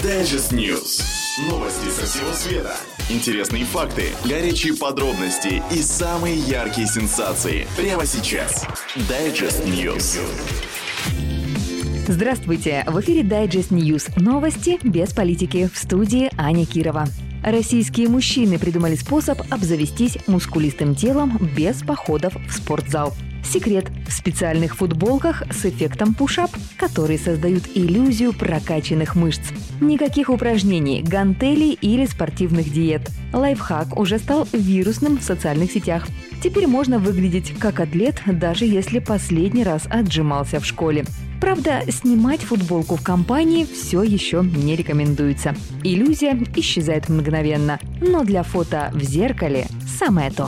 Digest News. Новости со всего света. Интересные факты, горячие подробности и самые яркие сенсации. Прямо сейчас. Digest News. Здравствуйте! В эфире Digest News. Новости без политики. В студии Аня Кирова. Российские мужчины придумали способ обзавестись мускулистым телом без походов в спортзал. Секрет в специальных футболках с эффектом пуш-ап, которые создают иллюзию прокачанных мышц. Никаких упражнений, гантелей или спортивных диет. Лайфхак уже стал вирусным в социальных сетях. Теперь можно выглядеть как атлет, даже если последний раз отжимался в школе. Правда, снимать футболку в компании все еще не рекомендуется. Иллюзия исчезает мгновенно, но для фото в зеркале самое то.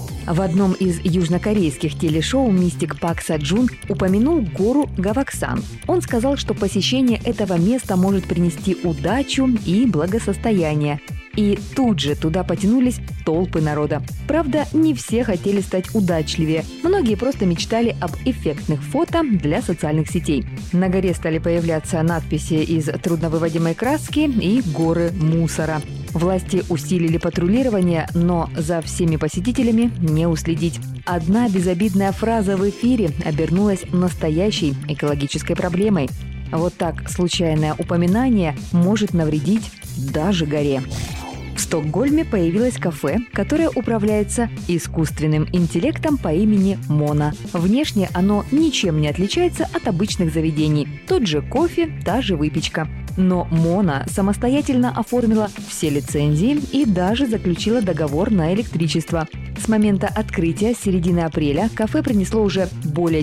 В одном из южнокорейских телешоу мистик Пак Саджун упомянул гору Гаваксан. Он сказал, что посещение этого места может принести удачу и благосостояние. И тут же туда потянулись толпы народа. Правда, не все хотели стать удачливее. Многие просто мечтали об эффектных фото для социальных сетей. На горе стали появляться надписи из трудновыводимой краски и горы мусора. Власти усилили патрулирование, но за всеми посетителями не уследить. Одна безобидная фраза в эфире обернулась настоящей экологической проблемой. Вот так случайное упоминание может навредить даже горе. В Стокгольме появилось кафе, которое управляется искусственным интеллектом по имени Мона. Внешне оно ничем не отличается от обычных заведений. Тот же кофе, та же выпечка. Но Мона самостоятельно оформила все лицензии и даже заключила договор на электричество. С момента открытия с середины апреля кафе принесло уже более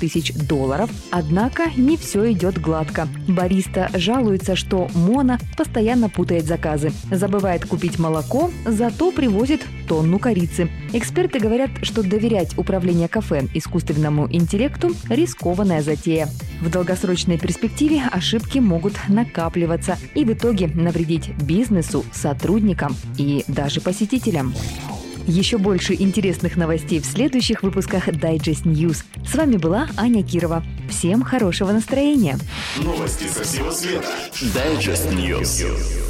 $4000, однако не все идет гладко. Бариста жалуется, что Мона постоянно путает заказы, забывает купить молоко, зато привозит тонну корицы. Эксперты говорят, что доверять управление кафе искусственному интеллекту – рискованная затея. В долгосрочной перспективе ошибки могут накапливаться и в итоге навредить бизнесу, сотрудникам и даже посетителям. Еще больше интересных новостей в следующих выпусках Digest News. С вами была Аня Кирова. Всем хорошего настроения. Новости со всего света. Digest News.